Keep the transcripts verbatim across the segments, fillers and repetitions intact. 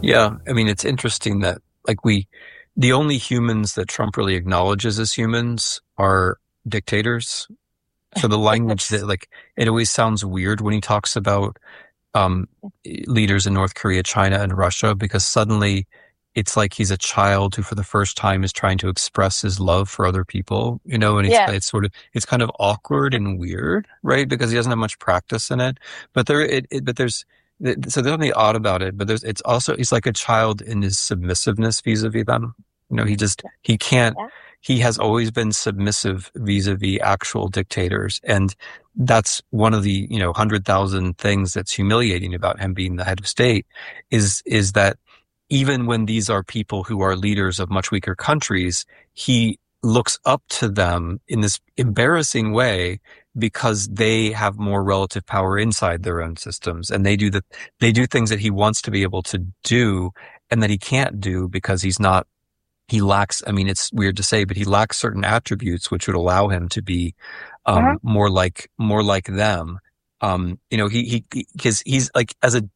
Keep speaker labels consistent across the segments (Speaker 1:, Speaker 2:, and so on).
Speaker 1: Yeah, I mean, it's interesting that like we, the only humans that Trump really acknowledges as humans are dictators. So the language that like it always sounds weird when he talks about um leaders in North Korea, China, and Russia, because suddenly it's like he's a child who for the first time is trying to express his love for other people, you know, and it's
Speaker 2: Yeah.
Speaker 1: it's sort of it's kind of awkward and weird, right? Because he doesn't have much practice in it. But there it, it but there's so there's something odd about it, but there's it's also he's like a child in his submissiveness vis-a-vis them. You know, he just he can't
Speaker 2: Yeah.
Speaker 1: he has always been submissive vis-a-vis actual dictators. And that's one of the, you know, hundred thousand things that's humiliating about him being the head of state is, is that even when these are people who are leaders of much weaker countries, he looks up to them in this embarrassing way because they have more relative power inside their own systems. And they do the, they do things that he wants to be able to do and that he can't do because he's not he lacks, I mean, it's weird to say, but he lacks certain attributes which would allow him to be
Speaker 2: Uh-huh.
Speaker 1: um, more like more like them. Um, you know, he he because he's like as a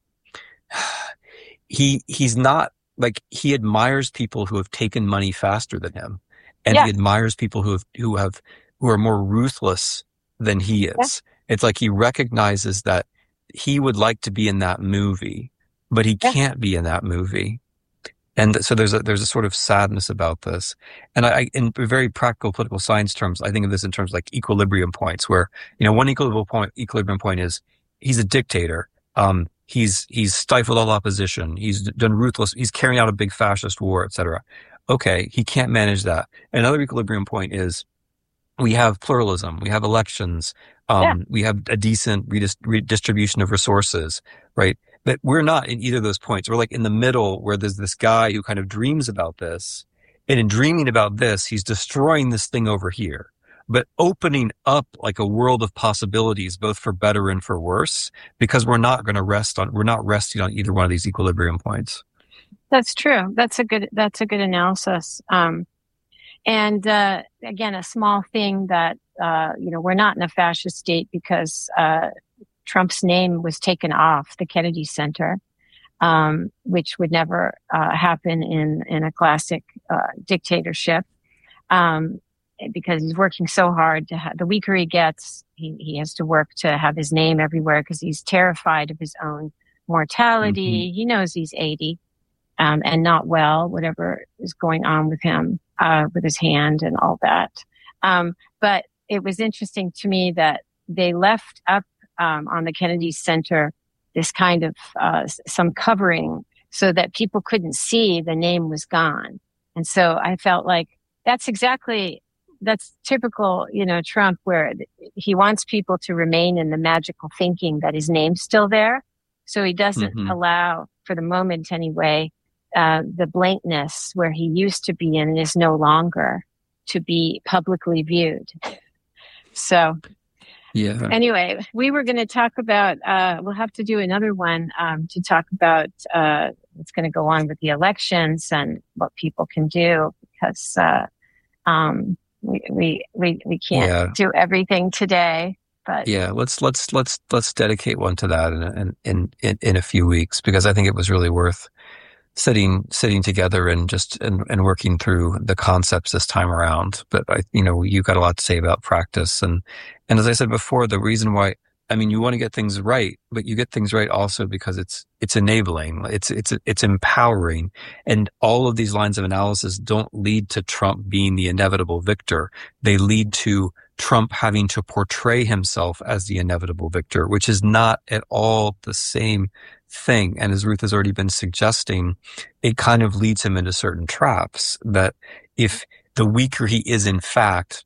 Speaker 1: he he's not like he admires people who have taken money faster than him, and he
Speaker 2: Yeah.
Speaker 1: admires people who have who have who are more ruthless than he
Speaker 2: Yeah.
Speaker 1: is. It's like he recognizes that he would like to be in that movie, but he
Speaker 2: Yeah.
Speaker 1: can't be in that movie. And so there's a there's a sort of sadness about this. And I, in very practical political science terms, I think of this in terms of like equilibrium points, where you know one equilibrium point equilibrium point is he's a dictator. Um, he's he's stifled all opposition. He's done ruthless. He's carrying out a big fascist war, et cetera. Okay, he can't manage that. Another equilibrium point is we have pluralism, we have elections,
Speaker 2: Yeah.
Speaker 1: um, we have a decent redist- redistribution of resources, right? But we're not in either of those points. We're like in the middle where there's this guy who kind of dreams about this. And in dreaming about this, he's destroying this thing over here, but opening up like a world of possibilities, both for better and for worse, because we're not going to rest on, we're not resting on either one of these equilibrium points.
Speaker 2: That's true. That's a good, that's a good analysis. Um, and, uh, again, a small thing that, uh, you know, we're not in a fascist state because, uh, Trump's name was taken off the Kennedy Center, um, which would never, uh, happen in, in a classic, uh, dictatorship. Um, because he's working so hard to have, the weaker he gets, he, he has to work to have his name everywhere because he's terrified of his own
Speaker 1: Mm-hmm.
Speaker 2: mortality. He knows he's eighty. Um, and not well, whatever is going on with him, uh, with his hand and all that. Um, but it was interesting to me that they left up, um, on the Kennedy Center, this kind of, uh, some covering so that people couldn't see the name was gone. And so I felt like that's exactly, that's typical, you know, Trump, where he wants people to remain in the magical thinking that his name's still there. So he doesn't
Speaker 1: Mm-hmm.
Speaker 2: allow, for the moment anyway, uh, the blankness where he used to be and is no longer to be publicly viewed. So
Speaker 1: Yeah.
Speaker 2: anyway, we were going to talk about, uh, we'll have to do another one, um, to talk about, uh, what's going to go on with the elections and what people can do because, uh, um, we, we, we, we can't
Speaker 1: Yeah.
Speaker 2: do everything today, but
Speaker 1: Yeah, let's let's let's let's dedicate one to that in in in in a few weeks because I think it was really worth sitting sitting together and just and, and working through the concepts this time around. But I, you know, you got a lot to say about practice and and as I said before, the reason why I mean you want to get things right, but you get things right also because it's it's enabling, it's it's it's empowering, and all of these lines of analysis don't lead to Trump being the inevitable victor. They lead to Trump having to portray himself as the inevitable victor, which is not at all the same thing. And as Ruth has already been suggesting, it kind of leads him into certain traps that if the weaker he is in fact,